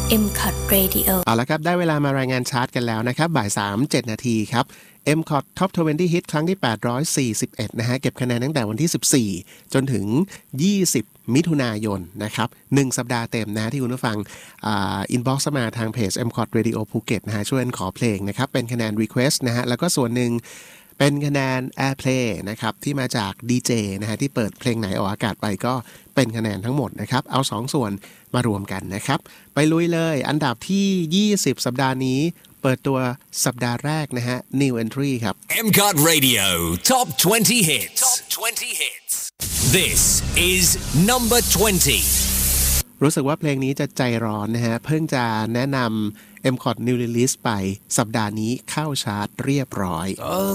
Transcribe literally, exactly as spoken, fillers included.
เอ็ม ซี โอ ที Radio เอาละครับได้เวลามารายงานชาร์ตกันแล้วนะครับบ่ายสามเจ็ดนาทีครับ เอ็ม ซี โอ ที Top ยี่สิบ Hit ครั้งที่แปดร้อยสี่สิบเอ็ดนะฮะเก็บคะแนนตั้งแต่วันที่สิบสี่จนถึงยี่สิบมิถุนายนนะครับหนึ่งสัปดาห์เต็มนะที่คุณผู้ฟังอ่าอินบ็อกซ์มาทางเพจ เอ็ม ซี โอ ที Radio ภูเก็ตนะฮะช่วยขอเพลงนะครับเป็นคะแนน Request นะฮะแล้วก็ส่วนหนึ่งเป็นคะแนน Airplay นะครับที่มาจาก ดี เจ นะฮะที่เปิดเพลงไหนออกอากาศไปก็เป็นคะแนนทั้งหมดนะครับเอาสองส่วนมารวมกันนะครับไปลุยเลยอันดับที่ยี่สิบสัปดาห์นี้เปิดตัวสัปดาห์แรกนะฮะ New Entry ครับเอ็ม ซี โอ ที Radio Top twenty Hits Top twenty Hits This is number twenty รู้สึกว่าเพลงนี้จะใจร้อนนะฮะเพิ่งจะแนะนำ เอ็ม ซี โอ ที New Release ไปสัปดาห์นี้เข้าชาร์ตเรียบร้อย